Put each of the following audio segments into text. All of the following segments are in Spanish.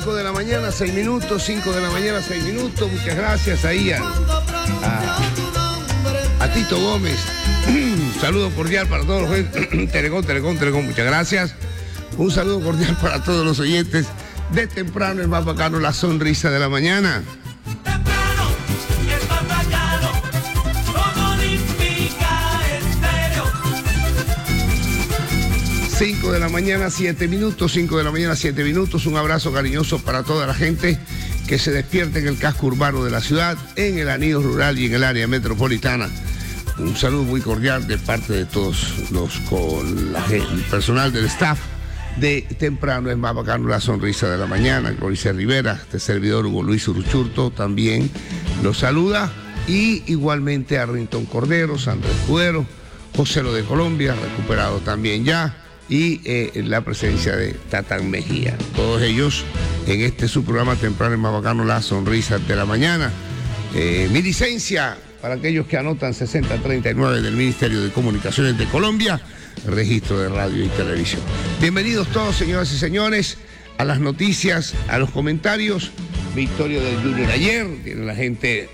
5 de la mañana, 6 minutos, 5 de la mañana, 6 minutos. Muchas gracias ahí a Tito Gómez. Un saludo cordial para todos los Telecom, muchas gracias. Un saludo cordial para todos los oyentes de temprano, es más bacano, la sonrisa de la mañana. 5 de la mañana, 7 minutos, 5 de la mañana, 7 minutos. Un abrazo cariñoso para toda la gente que se despierte en el casco urbano de la ciudad, en el anillo rural y en el área metropolitana. Un saludo muy cordial de parte de todos el personal del staff de temprano, es más bacano, la sonrisa de la mañana. Glorice Rivera, este servidor Hugo Luis Uruchurto también los saluda. Y igualmente a Rinton Cordero, Sandra Escudero, José Lo de Colombia, recuperado también ya. Y la presencia de Tatán Mejía. Todos ellos en este su programa temprano y más bacano, la sonrisa de la mañana. Mi licencia para aquellos que anotan 6039 del Ministerio de Comunicaciones de Colombia, registro de radio y televisión. Bienvenidos todos, señoras y señores, a las noticias, a los comentarios. Victoria del Junior ayer, tiene la gente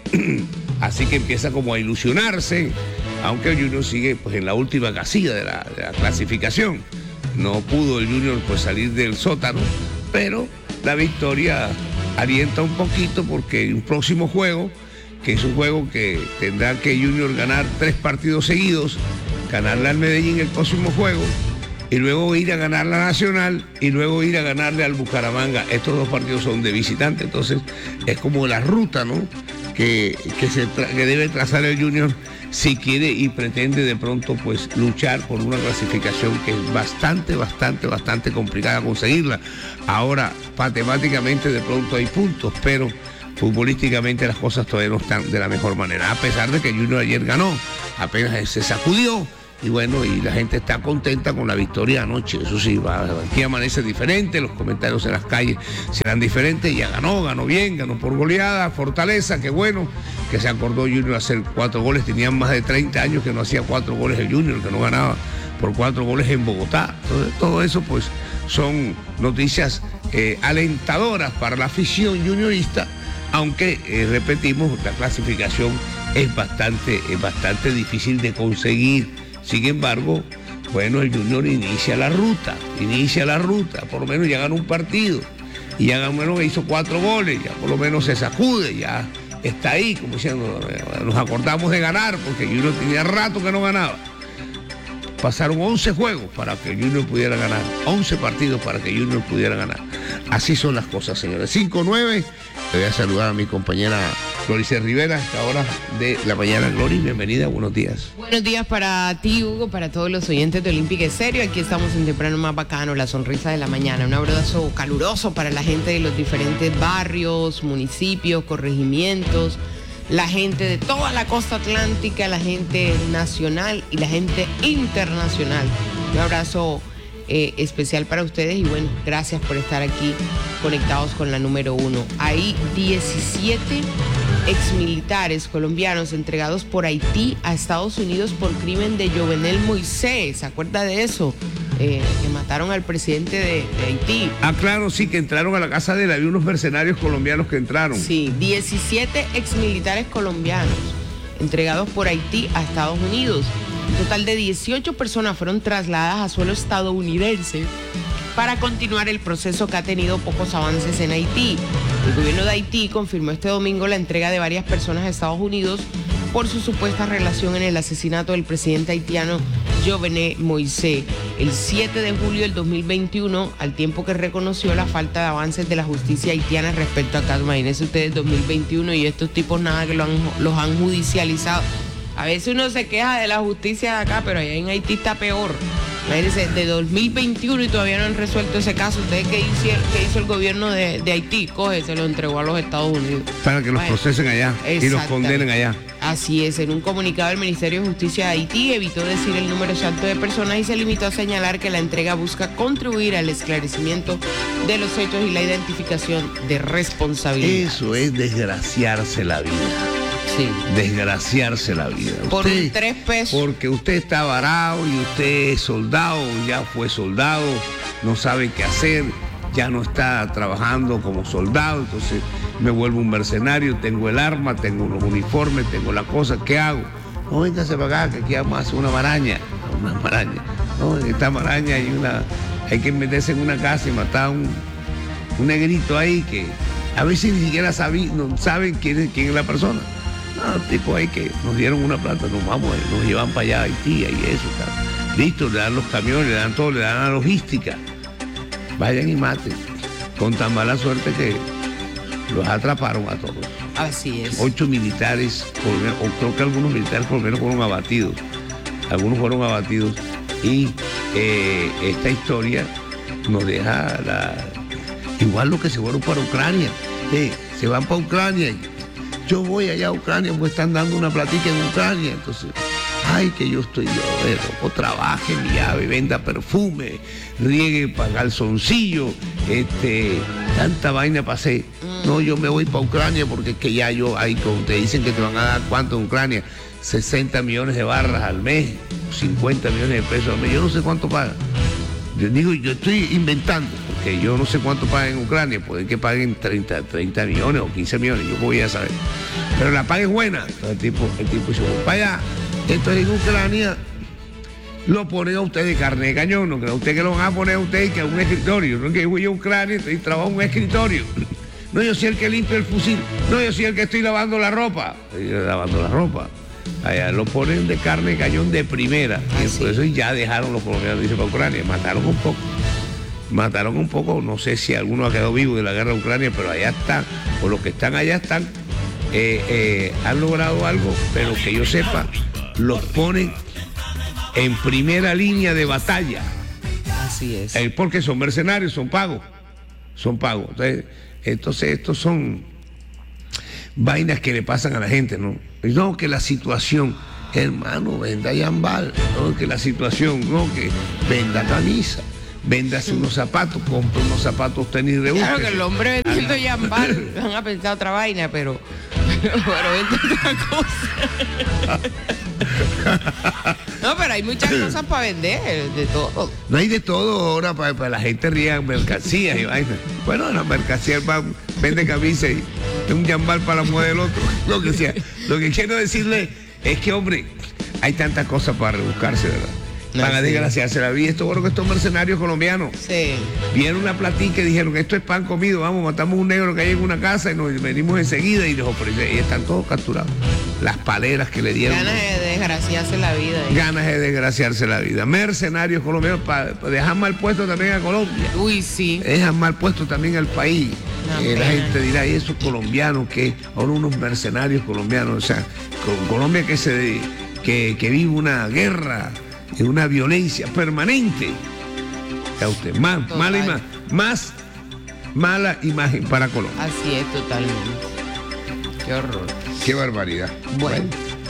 así que empieza como a ilusionarse, aunque el Junior sigue pues en la última casilla de la clasificación. No pudo el Junior pues salir del sótano, pero la victoria alienta un poquito porque un próximo juego, que es un juego que tendrá que Junior ganar 3 partidos seguidos, ganarle al Medellín el próximo juego, y luego ir a ganar la Nacional, y luego ir a ganarle al Bucaramanga. Estos 2 partidos son de visitante, entonces es como la ruta, ¿no?, que debe trazar el Junior si quiere y pretende de pronto pues luchar por una clasificación que es bastante complicada conseguirla. Ahora, matemáticamente de pronto hay puntos, pero futbolísticamente las cosas todavía no están de la mejor manera, a pesar de que Junior ayer ganó, apenas se sacudió. Y bueno, y la gente está contenta con la victoria anoche. Eso sí, aquí amanece diferente, los comentarios en las calles serán diferentes. Ya ganó bien, ganó por goleada, Fortaleza, qué bueno, que se acordó Junior hacer 4 goles. Tenían más de 30 años que no hacía 4 goles el Junior, que no ganaba por 4 goles en Bogotá. Entonces, todo eso pues son noticias alentadoras para la afición juniorista, aunque repetimos, la clasificación es bastante difícil de conseguir. Sin embargo, bueno, el Junior inicia la ruta, por lo menos ya ganó un partido, y ya hizo 4 goles, ya por lo menos se sacude, ya está ahí, como diciendo, nos acordamos de ganar, porque el Junior tenía rato que no ganaba. Pasaron 11 juegos para que el Junior pudiera ganar, 11 partidos para que el Junior pudiera ganar. Así son las cosas, señores. 5-9, voy a saludar a mi compañera Glorice Rivera a esta hora de la mañana. Glori, bienvenida, buenos días. Buenos días para ti, Hugo, para todos los oyentes de Olímpica Estéreo. Aquí estamos en temprano más bacano, la sonrisa de la mañana. Un abrazo caluroso para la gente de los diferentes barrios, municipios, corregimientos, la gente de toda la costa atlántica, la gente nacional y la gente internacional. Un abrazo especial para ustedes y bueno, gracias por estar aquí conectados con la número 1. Hay 17 exmilitares colombianos entregados por Haití a Estados Unidos por crimen de Jovenel Moisés. ¿Se acuerda de eso? Que mataron al presidente de Haití. Ah, claro, sí, que entraron a la casa de él. Había unos mercenarios colombianos que entraron. Sí, 17 exmilitares colombianos entregados por Haití a Estados Unidos. Un total de 18 personas fueron trasladadas a suelo estadounidense para continuar el proceso que ha tenido pocos avances en Haití. El gobierno de Haití confirmó este domingo la entrega de varias personas a Estados Unidos por su supuesta relación en el asesinato del presidente haitiano Jovenel Moisés el 7 de julio del 2021, al tiempo que reconoció la falta de avances de la justicia haitiana respecto a caso. Imagínense ustedes, 2021 y estos tipos nada que los han judicializado. A veces uno se queja de la justicia de acá, pero allá en Haití está peor. Imagínense, de 2021 y todavía no han resuelto ese caso. ¿Ustedes qué hizo el gobierno de Haití? Se lo entregó a los Estados Unidos. Para que los procesen allá y los condenen allá. Así es, en un comunicado el Ministerio de Justicia de Haití evitó decir el número exacto de personas y se limitó a señalar que la entrega busca contribuir al esclarecimiento de los hechos y la identificación de responsabilidades. Eso es desgraciarse la vida. Sí. Desgraciarse la vida. Por usted, 3 pesos. Porque usted está varado y usted es soldado, ya fue soldado, no sabe qué hacer ya no está trabajando como soldado, entonces me vuelvo un mercenario, tengo el arma, tengo los uniformes, tengo la cosa, ¿qué hago? No, véngase para acá, que aquí vamos a hacer una maraña. No, en esta maraña hay que meterse en una casa y matar a un negrito ahí que a veces ni siquiera no saben quién es la persona. No, tipo ahí que nos dieron una plata, nos vamos, nos llevan para allá a Haití y eso, tal. Listo, le dan los camiones, le dan todo, le dan la logística. Vayan y maten. Con tan mala suerte que los atraparon a todos. Así es. 8 militares, o creo que algunos militares por lo menos fueron abatidos. Algunos fueron abatidos y esta historia nos deja igual los que se fueron para Ucrania. Se van para Ucrania. Yo voy allá a Ucrania, pues están dando una platica en Ucrania. Entonces, ay, que yo estoy o trabaje mi ave, venda perfume, riegue para calzoncillo, tanta vaina pasé. No, yo me voy para Ucrania porque es que ya ahí como te dicen que te van a dar cuánto en Ucrania, 60 millones de barras al mes, 50 millones de pesos al mes, yo no sé cuánto pagan. Yo digo, yo estoy inventando, porque yo no sé cuánto pagan en Ucrania, puede que paguen 30 millones o 15 millones, yo voy a saber. Pero la paga es buena. Entonces el tipo dice, voy para allá. Entonces en Ucrania lo ponen a usted de carne de cañón, no creo usted que lo van a poner a usted que a un escritorio, no que voy a Ucrania y trabajo en un escritorio. No, yo soy el que limpia el fusil, no, yo soy el que estoy lavando la ropa. Lavando la ropa. Allá lo ponen de carne de cañón de primera. Y por eso ya dejaron los colombianos, dice, para Ucrania. Mataron un poco, no sé si alguno ha quedado vivo de la guerra de Ucrania, pero allá están, o los que están allá están, han logrado algo, pero que yo sepa, los ponen en primera línea de batalla. Así es. Porque son mercenarios, son pagos. Entonces estos son vainas que le pasan a la gente, ¿no? No, que la situación, hermano, venda yambal, no, que la situación, no, que venda camisa, véndase unos zapatos, compre unos zapatos tenis de Claro que el hombre vendiendo yambal, van a pensar otra vaina, pero vende otra cosa. No, pero hay muchas cosas para vender, de todo. No hay de todo ahora para la gente ría mercancías y vainas. Bueno, la mercancía vende camisa y un yambal para la mujer del otro. Lo que quiero decirle es que, hombre, hay tantas cosas para rebuscarse, ¿verdad? Para desgraciarse la vida. Esto bueno que estos mercenarios colombianos vieron una platica y dijeron, esto es pan comido, vamos, matamos un negro que hay en una casa y nos venimos enseguida y les ofrecen, y están todos capturados. Las paleras que le dieron. Ganas de desgraciarse la vida. Ganas de desgraciarse la vida. Mercenarios colombianos para dejar mal puesto también a Colombia. Uy, sí. Dejan mal puesto también al país. La gente dirá, ¿y esos colombianos que ahora unos mercenarios colombianos? O sea, con Colombia que vive una guerra y una violencia permanente. Ya usted, más mala imagen para Colombia. Así es, totalmente. Qué horror. Qué barbaridad. Bueno.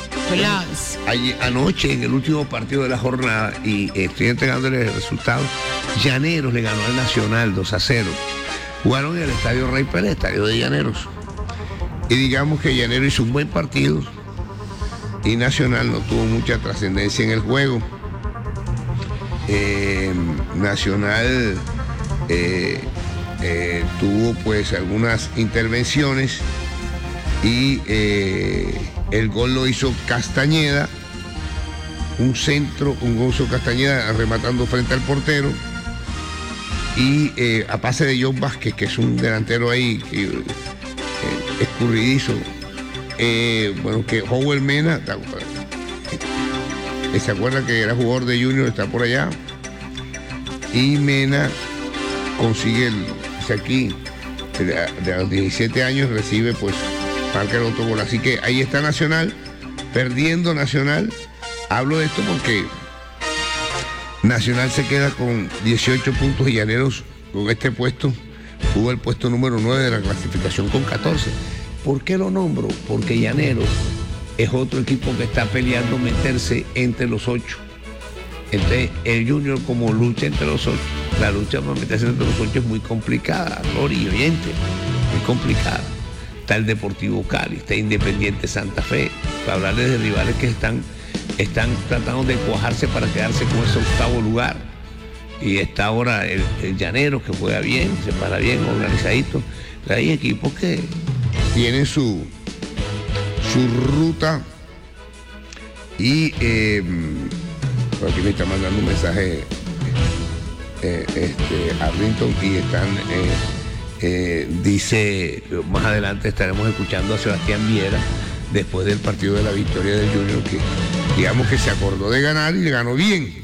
Anoche, en el último partido de la jornada, y estoy entregándole el resultado, Llaneros le ganó al Nacional 2-0. Jugaron en el Estadio Rey Pérez, estadio de Llaneros. Y digamos que Llaneros hizo un buen partido y Nacional no tuvo mucha trascendencia en el juego. Nacional tuvo pues algunas intervenciones y el gol lo hizo Castañeda, un gol hizo Castañeda rematando frente al portero y a pase de John Vázquez, que es un delantero ahí escurridizo, bueno, que Howell Mena, ¿se acuerda que era jugador de Junior, está por allá? Y Mena consigue aquí, de los 17 años, recibe pues, marca el otro gol. Así que ahí está Nacional, perdiendo Nacional. Hablo de esto porque Nacional se queda con 18 puntos y Llaneros con este puesto, jugó el puesto número 9 de la clasificación con 14. ¿Por qué lo nombro? Porque Llaneros es otro equipo que está peleando meterse entre los 8. Entonces el Junior, como lucha entre los 8, la lucha para meterse entre los 8 es muy complicada, Gloria y oyente, muy complicada. Está el Deportivo Cali, está Independiente Santa Fe, para hablarles de rivales que están tratando de cuajarse para quedarse con ese octavo lugar. y está ahora el Llanero, que juega bien, se para bien, organizadito. Hay equipos que tienen su ruta y por aquí me está mandando un mensaje Arlington y están dice, más adelante estaremos escuchando a Sebastián Viera después del partido de la victoria del Junior, que digamos que se acordó de ganar y ganó bien,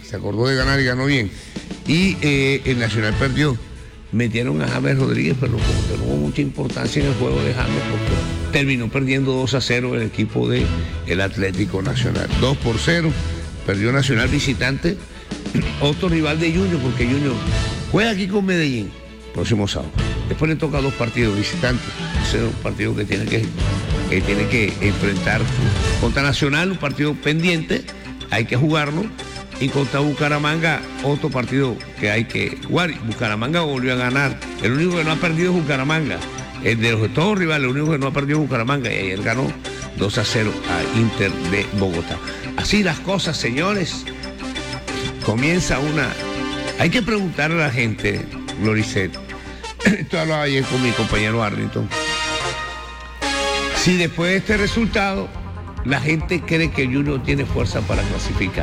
y el Nacional perdió. Metieron a James Rodríguez, pero como que no hubo mucha importancia en el juego de James, porque terminó perdiendo 2-0 el equipo del Atlético Nacional. 2-0, perdió Nacional visitante, otro rival de Junior, porque Junior juega aquí con Medellín, próximo sábado. Después le toca 2 partidos visitantes. Ese es un partido que tiene que enfrentar contra Nacional, un partido pendiente, hay que jugarlo. Y contra Bucaramanga, otro partido que hay que jugar. Bucaramanga volvió a ganar. El único que no ha perdido es Bucaramanga. El de los todos rivales, el único que no ha perdido es Bucaramanga. Y ayer ganó 2-0 a Inter de Bogotá. Así las cosas, señores. Comienza una... Hay que preguntarle a la gente, Gloricet. Esto hablaba ayer con mi compañero Arlington. Si después de este resultado, la gente cree que Junior tiene fuerza para clasificar.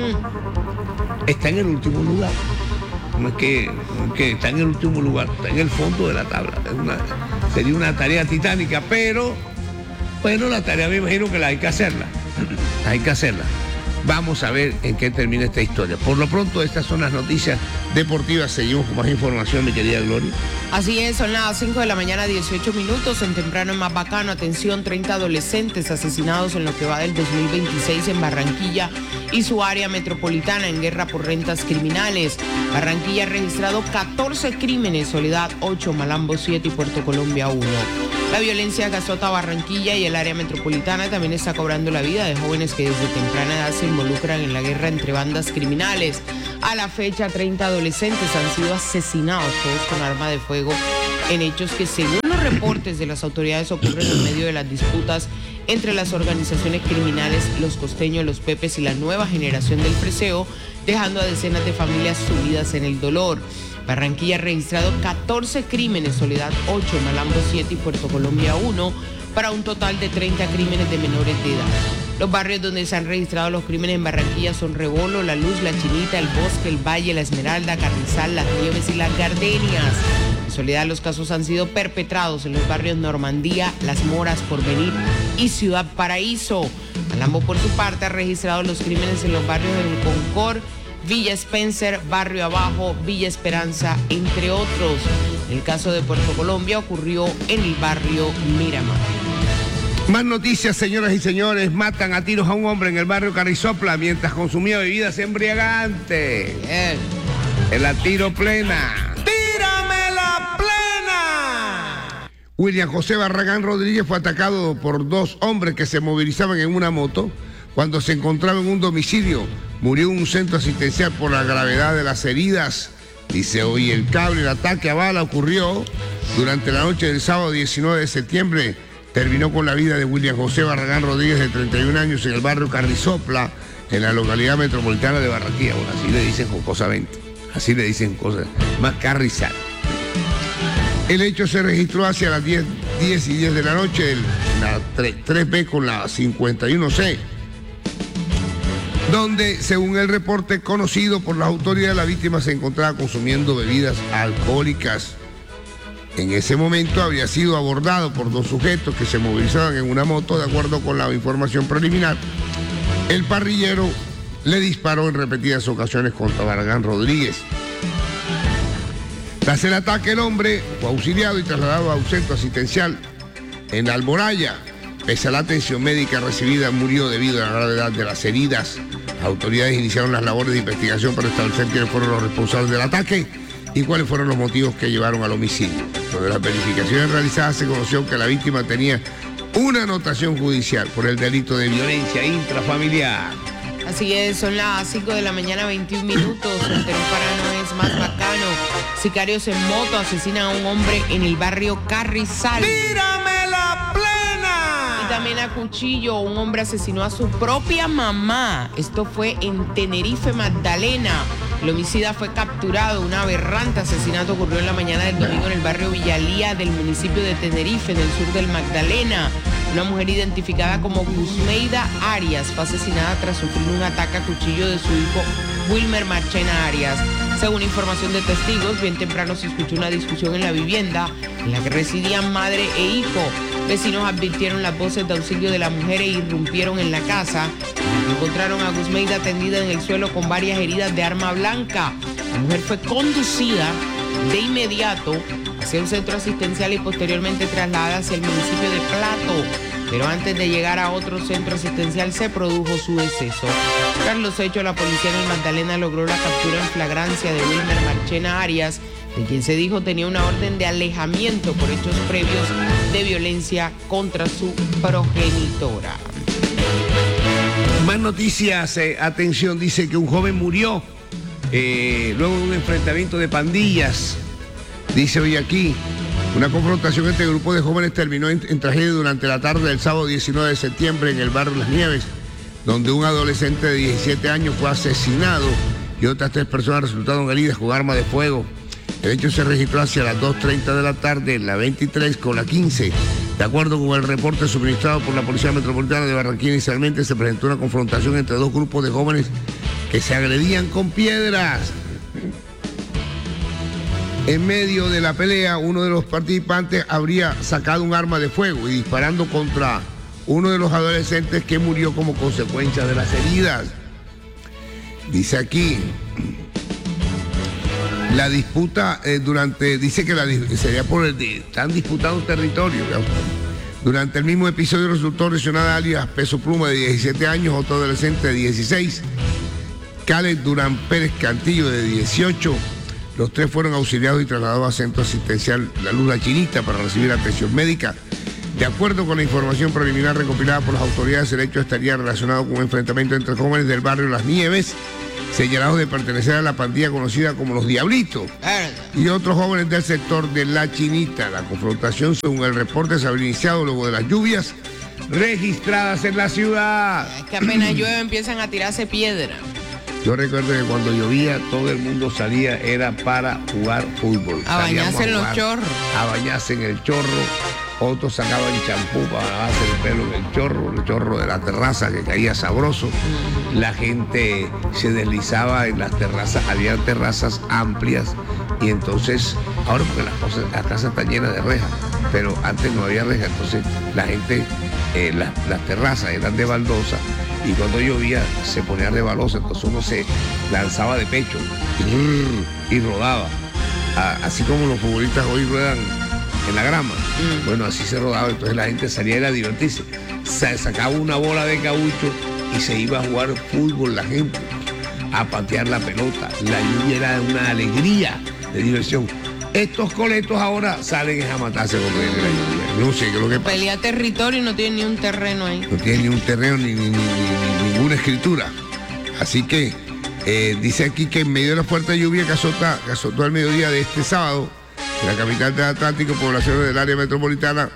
Está en el último lugar. No es que está en el último lugar, está en el fondo de la tabla. Sería una tarea titánica, pero bueno, la tarea me imagino que hay que hacerla. Hay que hacerla. Vamos a ver en qué termina esta historia. Por lo pronto, estas son las noticias deportivas. Seguimos con más información, mi querida Gloria. Así es, son las 5 de la mañana, 18 minutos. En Temprano es Más Bacano. Atención, 30 adolescentes asesinados en lo que va del 2026 en Barranquilla y su área metropolitana en guerra por rentas criminales. Barranquilla ha registrado 14 crímenes, Soledad 8, Malambo 7 y Puerto Colombia 1. La violencia que azota Barranquilla y el área metropolitana también está cobrando la vida de jóvenes que desde temprana edad se involucran en la guerra entre bandas criminales. A la fecha, 30 adolescentes han sido asesinados, todos con arma de fuego, en hechos que, según los reportes de las autoridades, ocurren en medio de las disputas entre las organizaciones criminales, los costeños, los pepes y la nueva generación del preseo, dejando a decenas de familias sumidas en el dolor. Barranquilla ha registrado 14 crímenes, Soledad 8, Malambo 7 y Puerto Colombia 1, para un total de 30 crímenes de menores de edad. Los barrios donde se han registrado los crímenes en Barranquilla son Rebolo, La Luz, La Chinita, El Bosque, El Valle, La Esmeralda, Carrizal, Las Nieves y Las Gardenias. En Soledad, los casos han sido perpetrados en los barrios Normandía, Las Moras, Porvenir y Ciudad Paraíso. Malambo, por su parte, ha registrado los crímenes en los barrios del Concord, Villa Spencer, Barrio Abajo, Villa Esperanza, entre otros. El caso de Puerto Colombia ocurrió en el barrio Miramar. Más noticias, señoras y señores. Matan a tiros a un hombre en el barrio Carrizopla mientras consumía bebidas embriagantes. Bien. En la tiro plena. ¡Tírame la plena! William José Barragán Rodríguez fue atacado por 2 hombres que se movilizaban en una moto cuando se encontraba en un domicilio. Murió en un centro asistencial por la gravedad de las heridas. Dice hoy el cable, el ataque a bala ocurrió durante la noche del sábado 19 de septiembre. Terminó con la vida de William José Barragán Rodríguez, de 31 años, en el barrio Carrizopla, en la localidad metropolitana de Barranquilla. Bueno, así le dicen jocosamente. Así le dicen cosas. Más Carrizal. El hecho se registró hacia las 10 y 10 de la noche, la 3B con la 51C. Donde, según el reporte conocido por las autoridades, la víctima se encontraba consumiendo bebidas alcohólicas. En ese momento habría sido abordado por 2 sujetos que se movilizaban en una moto. De acuerdo con la información preliminar, el parrillero le disparó en repetidas ocasiones contra Barragán Rodríguez. Tras el ataque, el hombre fue auxiliado y trasladado a un centro asistencial en Alboraya. Pese a la atención médica recibida, murió debido a la gravedad de las heridas. Las autoridades iniciaron las labores de investigación para establecer quiénes fueron los responsables del ataque y cuáles fueron los motivos que llevaron al homicidio. Luego de las verificaciones realizadas, se conoció que la víctima tenía una anotación judicial por el delito de violencia intrafamiliar. Así es, son las 5 de la mañana, 21 minutos. En Temprano es Más Bacano. Sicarios en moto asesinan a un hombre en el barrio Carrizal. ¡Tírame la plena! Y también a cuchillo, un hombre asesinó a su propia mamá. Esto fue en Tenerife, Magdalena. El homicida fue capturado. Un aberrante asesinato ocurrió en la mañana del domingo en el barrio Villalía del municipio de Tenerife, en el sur del Magdalena. Una mujer identificada como Gusmeida Arias fue asesinada tras sufrir un ataque a cuchillo de su hijo Wilmer Marchena Arias. Según información de testigos, bien temprano se escuchó una discusión en la vivienda en la que residían madre e hijo. Vecinos advirtieron las voces de auxilio de la mujer e irrumpieron en la casa. Encontraron a Gusmeida tendida en el suelo con varias heridas de arma blanca. La mujer fue conducida de inmediato hacia un centro asistencial y posteriormente trasladada hacia el municipio de Plato. Pero antes de llegar a otro centro asistencial se produjo su deceso. Tras los hechos, la policía en el Magdalena logró la captura en flagrancia de Wilmer Marchena Arias, de quien se dijo tenía una orden de alejamiento por hechos previos de violencia contra su progenitora. Más noticias, atención, dice que un joven murió luego de un enfrentamiento de pandillas. Dice hoy aquí, una confrontación entre grupos de jóvenes terminó en tragedia durante la tarde del sábado 19 de septiembre en el barrio Las Nieves, donde un adolescente de 17 años fue asesinado y otras 3 personas resultaron heridas con arma de fuego. El hecho se registró hacia las 2:30 de la tarde en la 23 con la 15. De acuerdo con el reporte suministrado por la Policía Metropolitana de Barranquilla, inicialmente se presentó una confrontación entre 2 grupos de jóvenes que se agredían con piedras. En medio de la pelea, uno de los participantes habría sacado un arma de fuego y disparando contra uno de los adolescentes, que murió como consecuencia de las heridas. Dice aquí, la disputa dice que sería están disputando territorio. Durante el mismo episodio resultó lesionada alias Peso Pluma de 17 años, otro adolescente de 16, Khaled Durán Pérez Cantillo de 18. Los 3 fueron auxiliados y trasladados al centro asistencial La Luz La Chinita para recibir atención médica. De acuerdo con la información preliminar recopilada por las autoridades, el hecho estaría relacionado con un enfrentamiento entre jóvenes del barrio Las Nieves, señalados de pertenecer a la pandilla conocida como Los Diablitos, y otros jóvenes del sector de La Chinita. La confrontación, según el reporte, se habría iniciado luego de las lluvias registradas en la ciudad. Es que apenas llueve empiezan a tirarse piedra. Yo recuerdo que cuando llovía todo el mundo salía, era para jugar fútbol. A bañarse en los chorros. A bañarse en el chorro. Otros sacaban champú para lavarse el pelo en el chorro de la terraza que caía sabroso. La gente se deslizaba en las terrazas, había terrazas amplias y entonces, ahora porque las casas están llenas de rejas, pero antes no había rejas, entonces la gente, las terrazas eran de baldosa y cuando llovía se ponía resbalosa, entonces uno se lanzaba de pecho y rodaba, así como los futbolistas hoy ruedan en la grama. Bueno, así se rodaba, entonces la gente salía a ir a divertirse, sacaba una bola de caucho y se iba a jugar fútbol la gente, a patear la pelota. La lluvia era una alegría de diversión. Estos coletos ahora salen a matarse con la lluvia. No sé qué es lo que pasa. Pelea territorio y no tiene ni un terreno ahí. No tiene ni un terreno ni ninguna escritura. Así que dice aquí que en medio de la fuerte lluvia que azotó al mediodía de este sábado, en la capital del Atlántico, poblaciones del área metropolitana,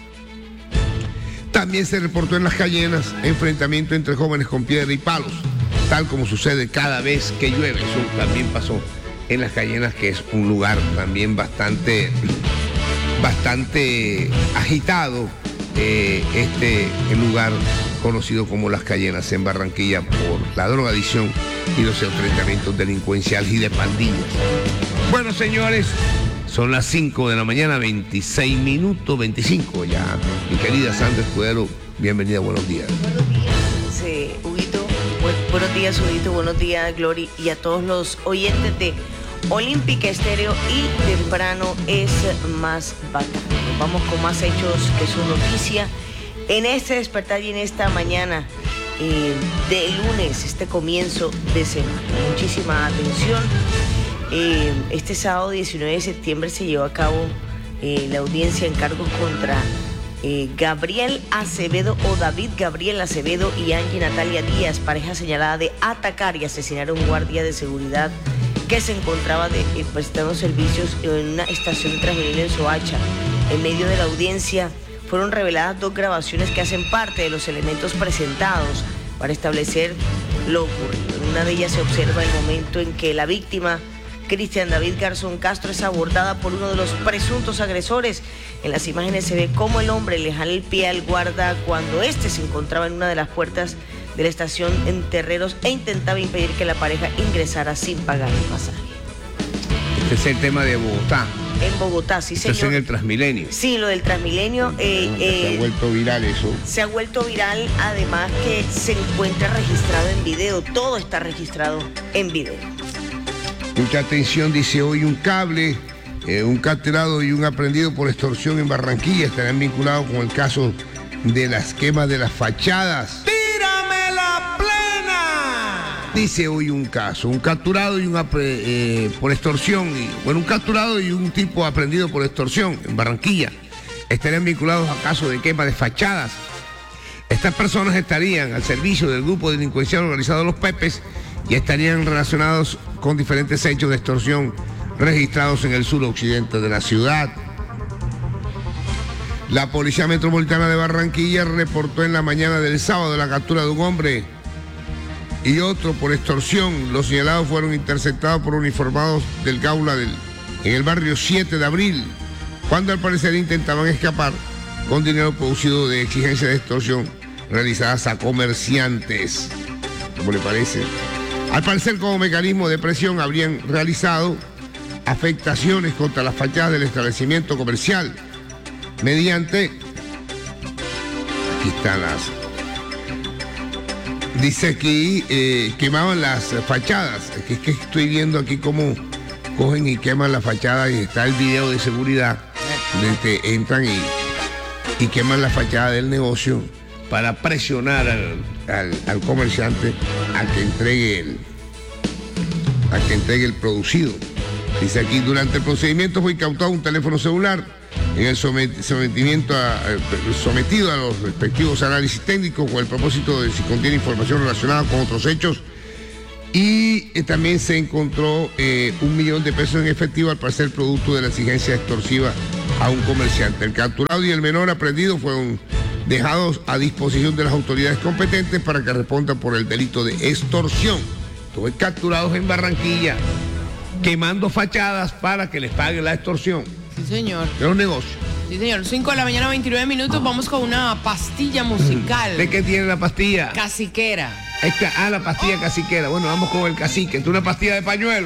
también se reportó en Las Cayenas enfrentamiento entre jóvenes con piedra y palos, tal como sucede cada vez que llueve. Eso también pasó en Las Cayenas, que es un lugar también bastante agitado, el lugar conocido como Las Cayenas en Barranquilla por la drogadicción y los enfrentamientos delincuenciales y de pandillas. Bueno, señores, son las 5 de la mañana, 26 minutos, 25 ya. Mi querida Sandra Escudero, bienvenida, buenos días. Buenos días, Huguito. Buenos días, Huguito. Buenos días, Glory. Y a todos los oyentes de Olímpica Estéreo y Temprano es más bacano. Vamos con más hechos que son noticia en este despertar y en esta mañana de lunes, este comienzo de semana. Muchísima atención. Este sábado 19 de septiembre se llevó a cabo la audiencia en cargos contra Gabriel Acevedo o David Gabriel Acevedo y Angie Natalia Díaz, pareja señalada de atacar y asesinar a un guardia de seguridad que se encontraba prestando servicios en una estación de Transmilenio en Soacha. En medio de la audiencia fueron reveladas 2 grabaciones que hacen parte de los elementos presentados para establecer lo ocurrido. En una de ellas se observa el momento en que la víctima, Cristian David Garzón Castro, es abordada por uno de los presuntos agresores. En las imágenes se ve cómo el hombre le jala el pie al guarda cuando éste se encontraba en una de las puertas de la estación en Terreros e intentaba impedir que la pareja ingresara sin pagar el pasaje. Este es el tema de Bogotá. En Bogotá, sí, señor. Esto es en el Transmilenio. Sí, lo del Transmilenio. Se ha vuelto viral eso. Se ha vuelto viral, además que se encuentra registrado en video. Todo está registrado en video. Mucha atención, dice hoy un cable, un capturado y un aprehendido por extorsión en Barranquilla estarán vinculados con el caso de las quemas de las fachadas. ¡Tírame la plena! Dice hoy un caso, un capturado y por extorsión, un capturado y un tipo aprehendido por extorsión en Barranquilla estarían vinculados a casos de quema de fachadas. Estas personas estarían al servicio del grupo delincuencial organizado Los Pepes y estarían relacionados con diferentes hechos de extorsión registrados en el suroccidente de la ciudad. La Policía Metropolitana de Barranquilla reportó en la mañana del sábado la captura de un hombre y otro por extorsión. Los señalados fueron interceptados por uniformados del Gaula en el barrio 7 de Abril, cuando al parecer intentaban escapar con dinero producido de exigencias de extorsión realizadas a comerciantes. ¿Cómo le parece? Al parecer, como mecanismo de presión, habrían realizado afectaciones contra las fachadas del establecimiento comercial mediante... Aquí están las... Dice aquí, quemaban las fachadas. Es que estoy viendo aquí cómo cogen y queman las fachadas y está el video de seguridad de que entran y queman la fachada del negocio para presionar al comerciante a que entregue el producido. Dice aquí, durante el procedimiento fue incautado un teléfono celular en el sometido a los respectivos análisis técnicos con el propósito de si contiene información relacionada con otros hechos, y también se encontró 1 millón de pesos en efectivo, al parecer producto de la exigencia extorsiva a un comerciante. El capturado y el menor aprehendido fueron dejados a disposición de las autoridades competentes para que respondan por el delito de extorsión. Todos capturados en Barranquilla, quemando fachadas para que les paguen la extorsión. Sí, señor. De los negocios. Sí, señor. 5 de la mañana, 29 minutos. Vamos con una pastilla musical. ¿De qué tiene la pastilla? Caciquera. La pastilla caciquera. Bueno, vamos con el cacique. Es una pastilla de pañuelo.